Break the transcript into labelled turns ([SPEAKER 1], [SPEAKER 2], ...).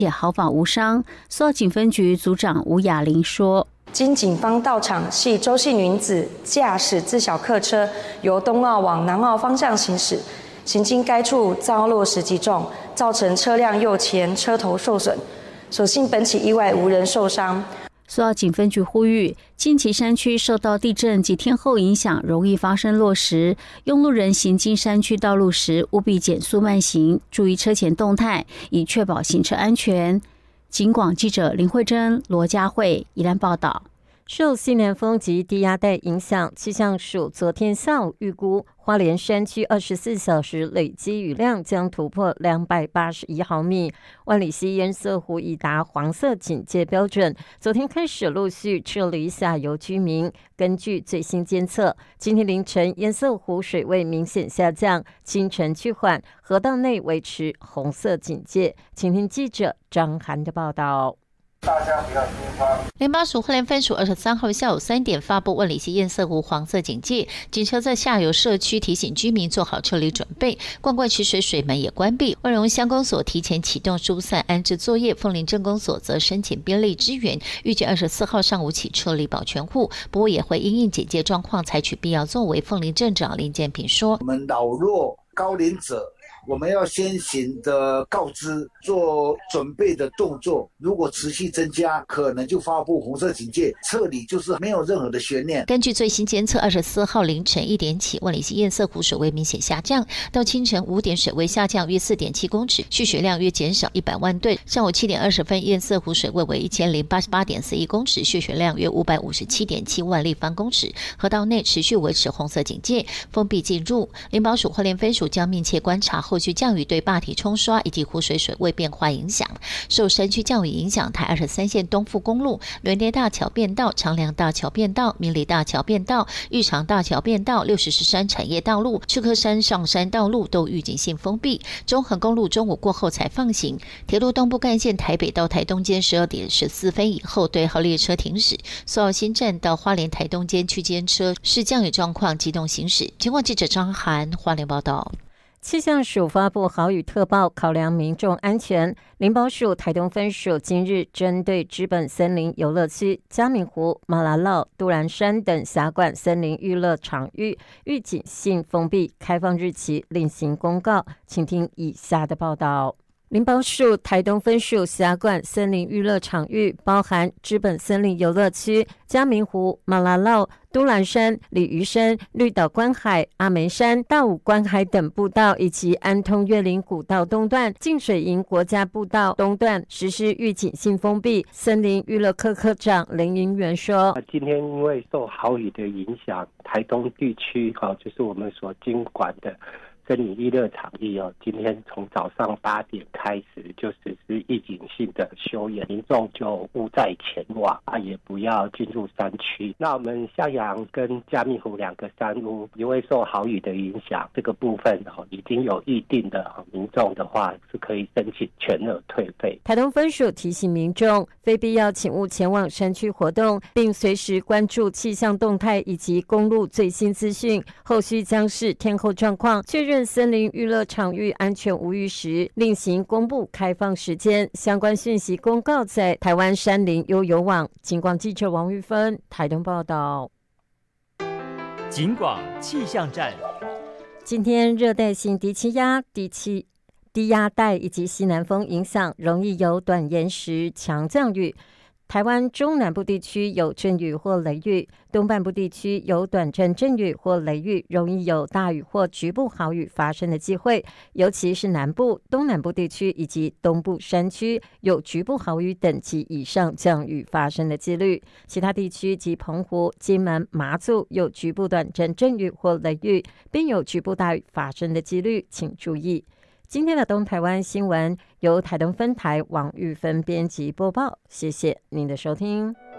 [SPEAKER 1] 也毫发无伤。苏澳警分局组长吴雅玲说，
[SPEAKER 2] 经警方到场，系周姓女子驾驶自小客车由东澳往南澳方向行驶，行经该处遭落石击中，造成车辆右前车头受损。所幸本起意外无人受伤。
[SPEAKER 1] 苏澳警分局呼吁，近期山区受到地震及天候影响，容易发生落石。用路人行经山区道路时，务必减速慢行，注意车前动态，以确保行车安全。警广记者林慧珍、罗佳慧宜兰报道。
[SPEAKER 3] 受西南风及低压带影响，气象署昨天下午预估花莲山区24小时累积雨量将突破281毫米，万里溪堰塞湖已达黄色警戒标准。昨天开始陆续撤离下游居民。根据最新监测，今天凌晨堰塞湖水位明显下降，清晨趋缓，河道内维持红色警戒。请听记者张涵的报道。
[SPEAKER 4] 大家不要惊慌。
[SPEAKER 5] 联邦署花莲分署23号下午3点发布万里溪堰塞湖黄色警戒，警车在下游社区提醒居民做好撤离准备，灌灌取水水门也关闭。万荣乡公所提前启动疏散安置作业，凤林镇公所则申请编列支援，预计24号上午起撤离保全户，不过也会因应警戒状况采取必要作为。凤林镇长林建平说：“
[SPEAKER 4] 我们老弱高龄者。”我们要先行的告知，做准备的动作。如果持续增加，可能就发布红色警戒，撤离就是没有任何的悬念。
[SPEAKER 5] 根据最新监测，24号凌晨1点起，万里溪堰塞湖水位明显下降，到清晨5点水位下降约4.7公尺，蓄水量约减少100万吨。上午7点20分，堰塞湖水位为1088.41公尺，蓄水量约557.7万立方公尺，河道内持续维持红色警戒，封闭进入。联保署花莲分署将密切观察后续降雨对坝体冲刷以及湖水水位变化影响。受山区降雨影响，台23线东富公路、伦烈大桥变道、长良大桥变道、明里大桥变道、玉长大桥变道、60石山产业道路、赤科山上山道路都预警性封闭。中横公路中午过后才放行。铁路东部干线台北到台东间12点14分以后对号列车停驶。苏澳新站到花莲台东间区间车视降雨状况机动行驶。经过记者张涵花莲报道。
[SPEAKER 3] 气象署发布豪雨特报，考量民众安全。林保署台东分署今日针对知本森林游乐区、嘉明湖、马拉酪、杜兰山等峡管森林娱乐场域预警性封闭，开放日期另行公告。请听以下的报道。林保署台东分署峡管森林娱乐场域包含知本森林游乐区、嘉明湖、马拉酪、都兰山、鲤鱼山、绿岛观海、阿梅山、大武观海等步道，以及安通越岭古道东段、净水营国家步道东段实施预警性封闭。森林娱乐科科长林银元说：“
[SPEAKER 6] 今天因为受豪雨的影响，台东地区就是我们所经管的森林娱乐场域今天从早上8点开始就实施预警性的休园，民众就勿再前往也不要进入山区。那我们向阳跟嘉明湖2个山屋，因为受豪雨的影响，这个部分已经有预定的民众的话，是可以申请全额退费。
[SPEAKER 3] 台东分署提醒民众，非必要请勿前往山区活动，并随时关注气象动态以及公路最新资讯。后续将视天候状况，确认森林娱乐场域安全无虞时，另行公布开放时间。相关讯息公告在台湾山林悠游网。警广记者王玉芬台东报道。
[SPEAKER 7] 警广气象站。
[SPEAKER 3] 今天热带性低压带以及西南风影响，容易有短延时强降雨。台湾中南部地区有阵雨或雷雨，东半部地区有短暂阵雨或雷雨，容易有大雨或局部豪雨发生的机会，尤其是南部、东南部地区以及东部山区有局部豪雨等级以上降雨发生的几率。其他地区及澎湖、金门、马祖有局部短暂阵雨或雷雨，并有局部大雨发生的几率，请注意。今天的东台湾新闻由台东分台王玉芬编辑播报，谢谢您的收听。